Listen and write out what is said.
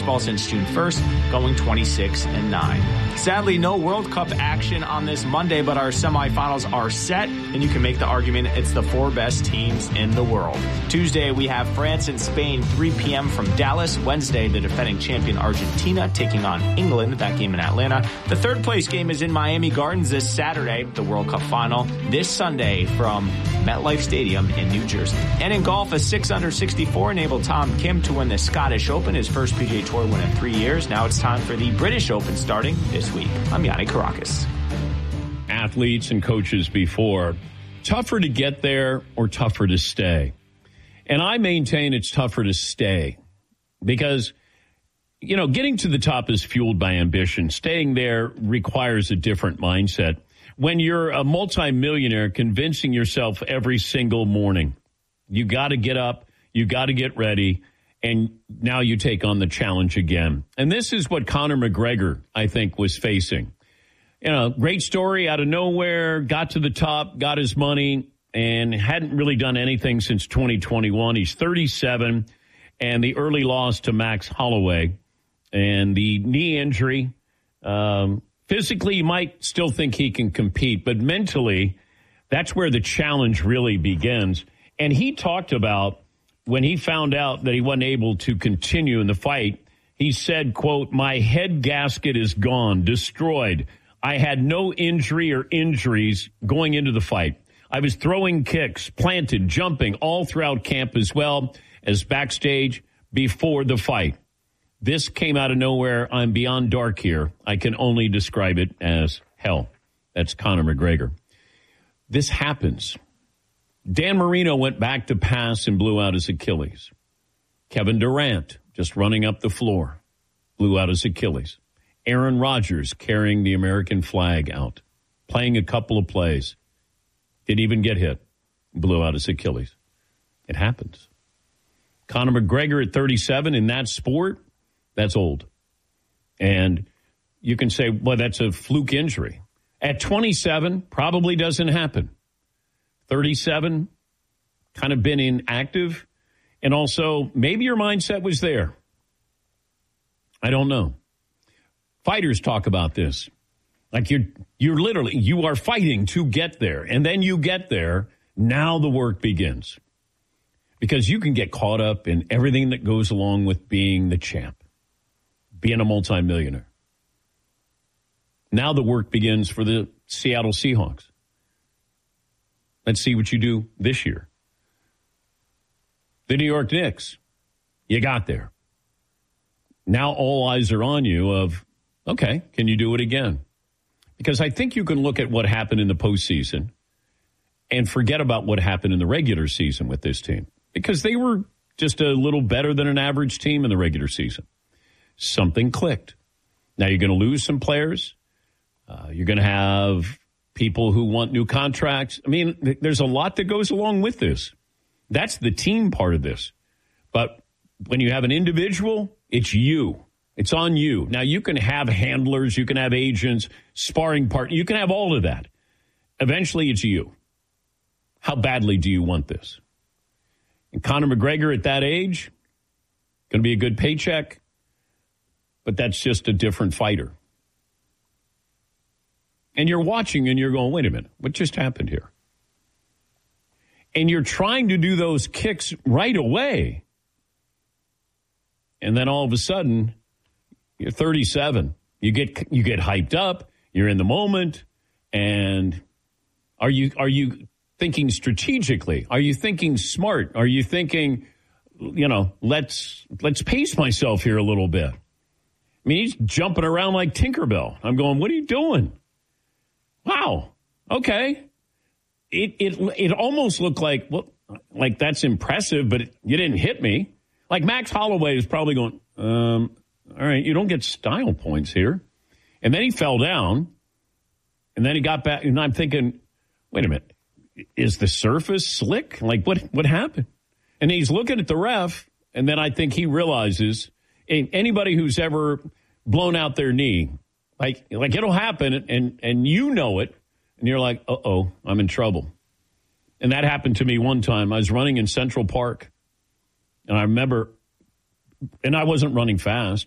baseball since June 1st, going 26-9. Sadly, no World Cup action on this Monday, but our semifinals are set, and you can make the argument it's the 4 best teams in the world. Tuesday, we have France and Spain, 3 p.m. from Dallas. Wednesday, the defending champion Argentina taking on England, that game in Atlanta. The third place game is in Miami Gardens this Saturday, the World Cup final. This Sunday from MetLife Stadium in New Jersey. And in golf, a 6 under 64 enabled Tom Kim to win the Scottish Open, his first PGA Tour win in 3 years. Now it's time for the British Open starting this week. I'm Yanni Caracas. Athletes and coaches before, tougher to get there or tougher to stay? And I maintain it's tougher to stay because, you know, getting to the top is fueled by ambition. Staying there requires a different mindset. When you're a multimillionaire, convincing yourself every single morning, you got to get up, you got to get ready, and now you take on the challenge again. And this is what Conor McGregor, I think, was facing. You know, great story out of nowhere, got to the top, got his money, and hadn't really done anything since 2021. He's 37, and the early loss to Max Holloway and the knee injury. Physically, you might still think he can compete, but mentally, that's where the challenge really begins. And he talked about when he found out that he wasn't able to continue in the fight, he said, quote, "My head gasket is gone, destroyed. I had no injury or injuries going into the fight. I was throwing kicks, planted, jumping all throughout camp as well as backstage before the fight. This came out of nowhere. I'm beyond dark here. I can only describe it as hell." That's Conor McGregor. This happens. Dan Marino went back to pass and blew out his Achilles. Kevin Durant, just running up the floor, blew out his Achilles. Aaron Rodgers carrying the American flag out, playing a couple of plays, didn't even get hit, blew out his Achilles. It happens. Conor McGregor at 37 in that sport, that's old. And you can say, well, that's a fluke injury. At 27, probably doesn't happen. 37, kind of been inactive. And also, maybe your mindset was there. I don't know. Fighters talk about this. Like you're literally, you are fighting to get there. And then you get there. Now the work begins. Because you can get caught up in everything that goes along with being the champ, being a multimillionaire. Now the work begins for the Seattle Seahawks. Let's see what you do this year. The New York Knicks, you got there. Now all eyes are on you of, okay, can you do it again? Because I think you can look at what happened in the postseason and forget about what happened in the regular season with this team. Because they were just a little better than an average team in the regular season. Something clicked. Now you're going to lose some players. You're going to have people who want new contracts. I mean, there's a lot that goes along with this. That's the team part of this. But when you have an individual, it's you. It's on you. Now, you can have handlers, you can have agents, sparring partners, you can have all of that. Eventually, it's you. How badly do you want this? And Conor McGregor at that age, going to be a good paycheck, but that's just a different fighter. And you're watching and you're going, wait a minute, what just happened here? And you're trying to do those kicks right away. And then all of a sudden, you're 37. You get hyped up. You're in the moment. And are you thinking strategically? Are you thinking smart? Are you thinking, let's pace myself here a little bit? I mean, he's jumping around like Tinkerbell. I'm going, what are you doing? Wow. Okay. It almost looked like, well, like that's impressive, but you didn't hit me. Like Max Holloway is probably going, all right, you don't get style points here. And then he fell down, and then he got back, and I'm thinking, wait a minute, is the surface slick? Like, what happened? And he's looking at the ref, and then I think he realizes, anybody who's ever blown out their knee, like it'll happen, and you know it, and you're like, uh-oh, I'm in trouble. And that happened to me one time. I was running in Central Park, and I remember, and I wasn't running fast,